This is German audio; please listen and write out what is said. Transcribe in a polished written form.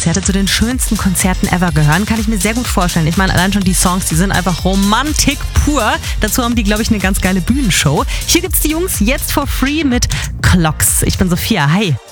Konzerte zu den schönsten Konzerten ever gehören. Kann ich mir sehr gut vorstellen. Ich meine, allein schon die Songs, die sind einfach Romantik pur. Dazu haben die, glaube ich, eine ganz geile Bühnenshow. Hier gibt's die Jungs jetzt for free mit Clocks. Ich bin Sophia. Hi.